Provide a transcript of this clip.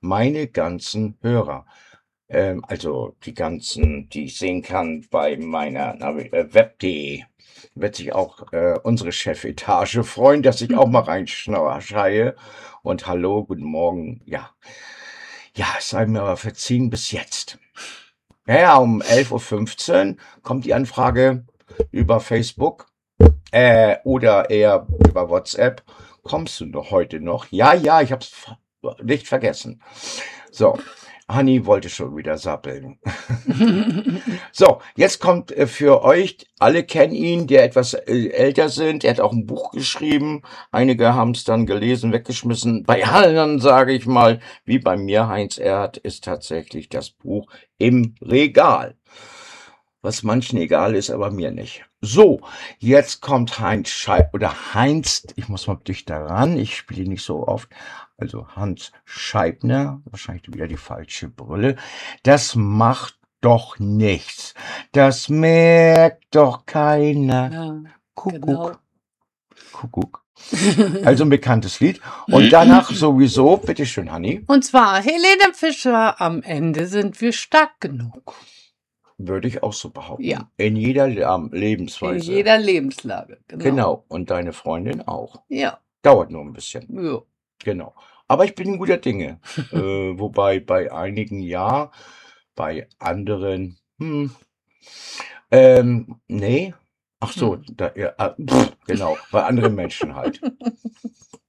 meine ganzen Hörer. Also die ganzen, die ich sehen kann bei meiner web.de. Wird sich auch unsere Chefetage freuen, dass ich auch mal reinschreie. Und hallo, guten Morgen. Ja, ja, es sei mir aber verziehen bis jetzt. Ja, ja, um 11:15 Uhr kommt die Anfrage über Facebook oder eher über WhatsApp. Kommst du noch heute noch? Ja, ja, ich hab's nicht vergessen. So, Hanni wollte schon wieder sappeln. So, jetzt kommt für euch, alle kennen ihn, der etwas älter sind. Er hat auch ein Buch geschrieben. Einige haben es dann gelesen, weggeschmissen. Bei anderen, sage ich mal, wie bei mir, Heinz Erhardt, ist tatsächlich das Buch im Regal. Was manchen egal ist, aber mir nicht. So, jetzt kommt Heinz Scheib oder Heinz, ich muss mal dichter ran, ich spiele nicht so oft. Also Hans Scheibner, wahrscheinlich wieder die falsche Brille. Das macht doch nichts. Das merkt doch keiner. Ja, Kuckuck, genau. Kuckuck. Also ein bekanntes Lied. Und danach sowieso, bitteschön, Hanni. Und zwar Helene Fischer, am Ende sind wir stark genug. Würde ich auch so behaupten. Ja. In jeder In Lebensweise. jeder Lebenslage. Genau. Genau. Und deine Freundin auch. Ja. Dauert nur ein bisschen. Ja. Genau. Aber ich bin guter Dinge. Wobei bei einigen ja, bei anderen, nee. Ach so, da, ja, genau, bei anderen Menschen halt.